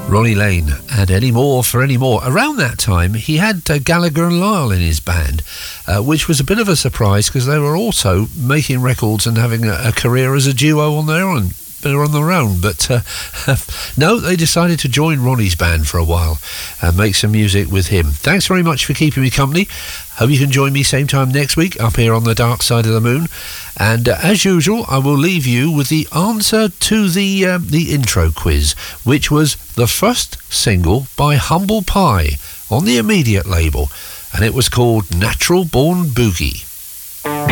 Ronnie Lane and Any More for Any More. Around that time, he had Gallagher and Lyle in his band, which was a bit of a surprise because they were also making records and having a career as a duo on their own. They're on their own, but no, they decided to join Ronnie's band for a while and make some music with him. Thanks very much for keeping me company. Hope you can join me same time next week up here on the Dark Side of the Moon. And as usual, I will leave you with the answer to the intro quiz, which was the first single by Humble Pie on the Immediate label, and it was called Natural Born Boogie.